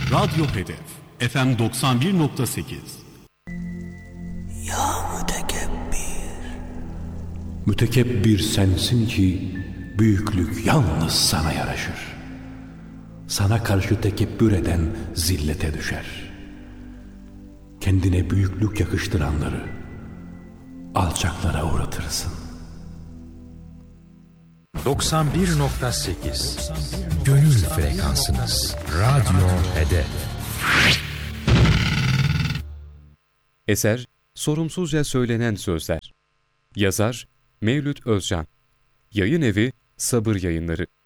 Radyo Hedef FM 91.8. Ya mütekebbir. Mütekebbir sensin ki büyüklük yalnız sana yaraşır. Sana karşı tekebbür eden zillete düşer. Kendine büyüklük yakıştıranları alçaklara uğratırsın. 91.8 Gönül frekansınız. Radyo Hedef. Eser, sorumsuzca söylenen sözler. Yazar, Mevlüt Özcan. Yayın evi, Sabır Yayınları.